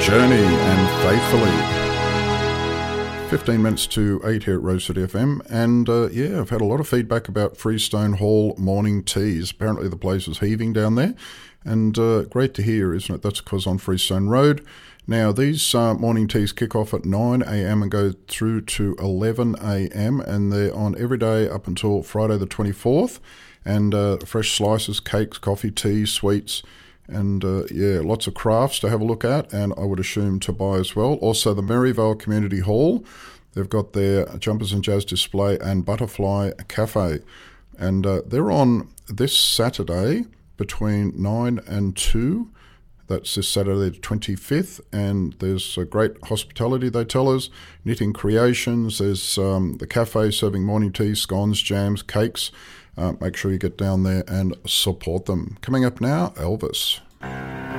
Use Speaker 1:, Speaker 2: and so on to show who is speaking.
Speaker 1: Journey and Faithfully. 15 minutes to 8 here at Rose City FM, and I've had a lot of feedback about Freestone Hall morning teas. Apparently the place is heaving down there, and great to hear, isn't it? That's because on Freestone Road. Now, these morning teas kick off at 9 a.m. and go through to 11 a.m, and they're on every day up until Friday the 24th, and fresh slices, cakes, coffee, tea, sweets, and lots of crafts to have a look at, and I would assume to buy as well. Also, the Maryvale Community Hall, they've got their Jumpers and Jazz display and Butterfly Cafe, and they're on this Saturday between 9 and 2. That's this Saturday the 25th, and there's a great hospitality, they tell us, knitting creations, there's the cafe serving morning tea, scones, jams, cakes. Make sure you get down there and support them. Coming up now, Elvis.